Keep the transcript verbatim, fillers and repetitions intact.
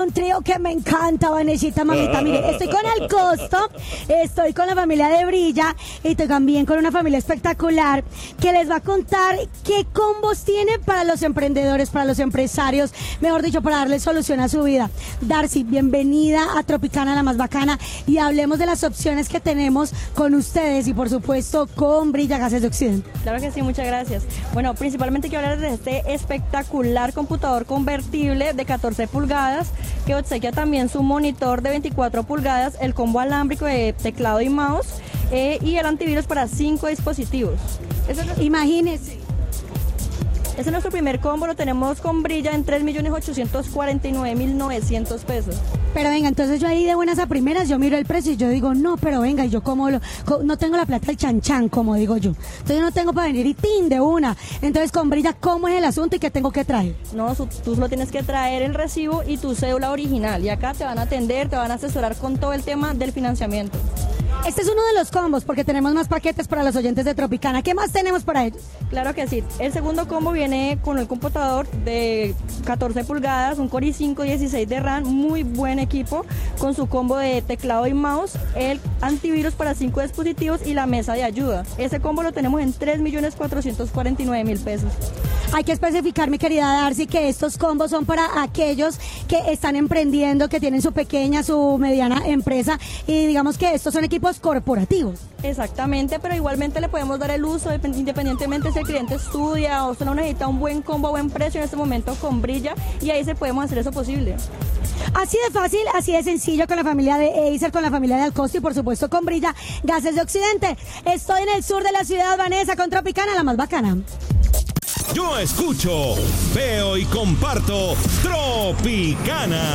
Un trío que me encanta, Vanesita, mamita. Mire, estoy con el costo, estoy con la familia de Brilla y estoy también con una familia espectacular que les va a contar qué combos tiene para los emprendedores, para los empresarios, mejor dicho, para darle solución a su vida. Darcy, bienvenida a Tropicana, la más bacana, y hablemos de las opciones que tenemos con ustedes y por supuesto con Brilla Gases de Occidente. Claro que sí, muchas gracias. Bueno, principalmente quiero hablar de este espectacular computador convertible de catorce pulgadas que obsequia también su monitor de veinticuatro pulgadas, el combo alámbrico de teclado y mouse eh, y el antivirus para cinco dispositivos. Eso es, Imagínese. ese es nuestro primer combo, lo tenemos con Brilla en tres millones ochocientos cuarenta y nueve mil novecientos pesos. Pero venga, entonces yo ahí de buenas a primeras, yo miro el precio y yo digo, no, pero venga, y yo como lo, co- no tengo la plata del chanchan, como digo yo. Entonces yo no tengo para venir y tin de una. Entonces con Brilla, ¿cómo es el asunto y qué tengo que traer? No, su- tú solo tienes que traer el recibo y tu cédula original y acá te van a atender, te van a asesorar con todo el tema del financiamiento. Este es uno de los combos porque tenemos más paquetes para los oyentes de Tropicana. ¿Qué más tenemos para ellos? Claro que sí. El segundo combo viene con el computador de catorce pulgadas, un Core i cinco dieciséis de RAM, muy buen equipo, con su combo de teclado y mouse, el antivirus para cinco dispositivos y la mesa de ayuda. Ese combo lo tenemos en tres millones cuatrocientos cuarenta y nueve mil pesos. Hay que especificar, mi querida Darcy, que estos combos son para aquellos que están emprendiendo, que tienen su pequeña, su mediana empresa y digamos que estos son equipos corporativos. Exactamente, pero igualmente le podemos dar el uso dep- independientemente si el cliente estudia o solo necesita un buen combo a buen precio en este momento con Brilla y ahí se podemos hacer eso posible. Así de fácil, así de sencillo con la familia de Acer, con la familia de Alcosto y por supuesto con Brilla Gases de Occidente. Estoy en el sur de la ciudad, Vanessa, con Tropicana, la más bacana. Yo escucho, veo y comparto Tropicana.